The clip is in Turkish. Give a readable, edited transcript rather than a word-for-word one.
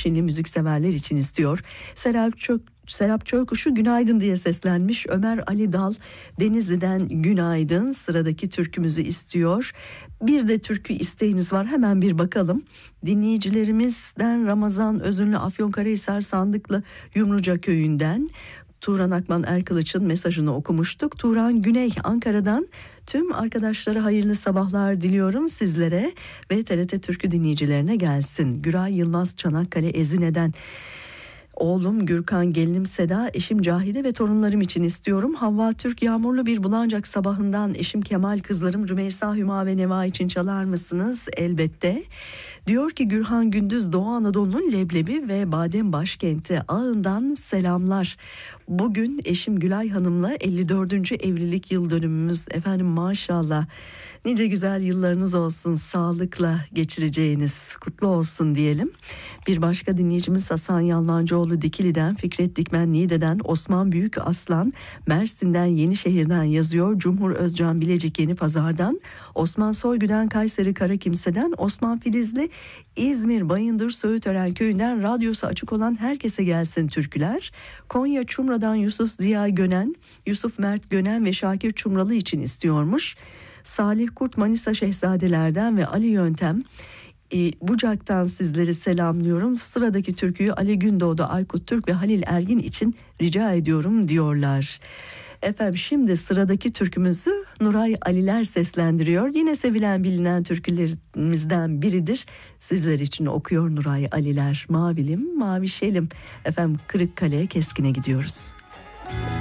Şenli müzikseverler için istiyor. Serap Çöykuşu günaydın diye seslenmiş. Ömer Ali Dal Denizli'den günaydın, sıradaki türkümüzü istiyor. Bir de türkü isteğiniz var, hemen bir bakalım. Dinleyicilerimizden Ramazan Özünlü Afyonkarahisar Sandıklı Yumruca Köyü'nden Turan Akman Erkılıç'ın mesajını okumuştuk. Turan Güney Ankara'dan tüm arkadaşlara hayırlı sabahlar diliyorum sizlere ve TRT Türkü dinleyicilerine gelsin. Güray Yılmaz Çanakkale Ezine'den oğlum Gürkan, gelinim Seda, eşim Cahide ve torunlarım için istiyorum. Havva Türk yağmurlu bir Bulancak sabahından eşim Kemal, kızlarım Rümeysa, Hüma ve Neva için çalar mısınız? Elbette. Diyor ki Gürhan Gündüz, Doğu Anadolu'nun leblebi ve badem başkenti Ağın'dan selamlar. Bugün eşim Gülay Hanım'la 54. evlilik yıl dönümümüz. Efendim maşallah. Nice güzel yıllarınız olsun, sağlıkla geçireceğiniz kutlu olsun diyelim. Bir başka dinleyicimiz Hasan Yalmancıoğlu Dikili'den, Fikret Dikmen Niğde'den, Osman Büyük Aslan Mersin'den, Yenişehir'den yazıyor. Cumhur Özcan Bilecik Yenipazar'dan, Osman Soygü'den Kayseri Karakimse'den, Osman Filizli İzmir Bayındır Söğütören Köyü'nden radyosu açık olan herkese gelsin türküler. Konya Çumra'dan Yusuf Ziya Gönen, Yusuf Mert Gönen ve Şakir Çumralı için istiyormuş. Salih Kurt Manisa Şehzadelerden ve Ali Yöntem Bucak'tan sizleri selamlıyorum. Sıradaki türküyü Ali Gündoğdu, Aykut Türk ve Halil Ergin için rica ediyorum diyorlar. Efendim şimdi sıradaki türkümüzü Nuray Aliler seslendiriyor. Yine sevilen bilinen türkülerimizden biridir. Sizler için okuyor Nuray Aliler. Mavilim, mavişelim. Efendim Kırıkkale Keskin'e gidiyoruz.